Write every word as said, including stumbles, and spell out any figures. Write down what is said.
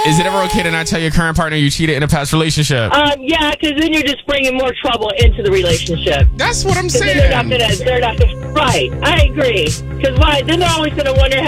Is it ever okay to not tell your current partner you cheated in a past relationship? Um, yeah, because then you're just bringing more trouble into the relationship. That's what I'm 'Cause then saying. They're not gonna. They're not gonna. Right. I agree. Because why? Then they're always gonna wonder